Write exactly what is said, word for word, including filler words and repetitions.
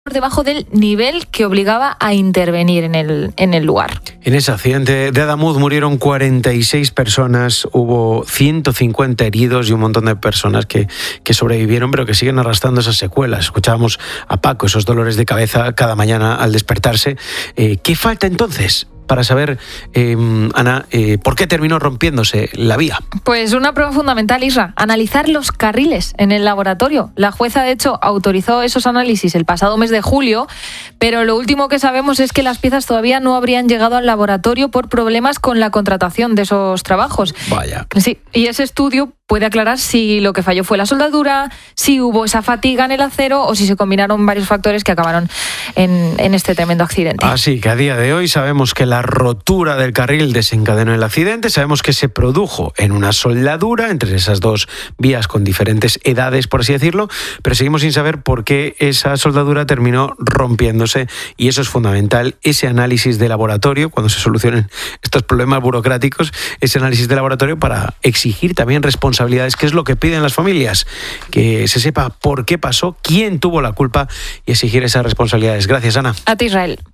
por debajo del nivel que obligaba a intervenir en el, en el lugar. En ese accidente de Adamuz murieron cuarenta y seis personas, hubo ciento cincuenta heridos y un montón de personas que, que sobrevivieron, pero que siguen arrastrando esas secuelas. Escuchábamos a Paco, esos dolores de cabeza cada mañana al despertarse. Eh, ¿Qué falta entonces para saber, eh, Ana, eh, por qué terminó rompiéndose la vía? Pues una prueba fundamental, Isra, analizar los carriles en el laboratorio. La jueza, de hecho, autorizó esos análisis el pasado mes de julio, pero lo último que sabemos es que las piezas todavía no habrían llegado al laboratorio por problemas con la contratación de esos trabajos. Vaya. Sí, y ese estudio puede aclarar si lo que falló fue la soldadura, si hubo esa fatiga en el acero o si se combinaron varios factores que acabaron en, en este tremendo accidente. Así que a día de hoy sabemos que la rotura del carril desencadenó el accidente, sabemos que se produjo en una soldadura entre esas dos vías con diferentes edades, por así decirlo, pero seguimos sin saber por qué esa soldadura terminó rompiéndose, y eso es fundamental, ese análisis de laboratorio, cuando se solucionen estos problemas burocráticos, ese análisis de laboratorio para exigir también responsabilidades, que es lo que piden las familias, que se sepa por qué pasó, quién tuvo la culpa y exigir esas responsabilidades. Gracias, Ana. A ti, Israel.